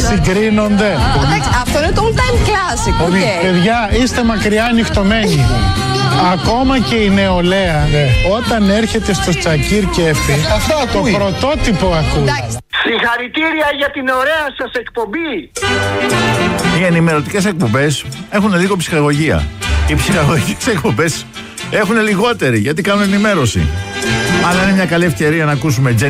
Συγκρίνονται. Εντάξει, αυτό είναι το all time classic. Okay. Παιδιά, είστε μακριά ανοιχτωμένοι. Ακόμα και η νεολαία, όταν έρχεται στο Τσακίρ Κέφι, το πρωτότυπο ακούει. Συγχαρητήρια για την ωραία σας εκπομπή. Οι ενημερωτικές εκπομπές έχουν λίγο ψυχαγωγία. Οι ψυχαγωγικές εκπομπές έχουν λιγότερη, γιατί κάνουν ενημέρωση. Αλλά είναι μια καλή ευκαιρία να ακούσουμε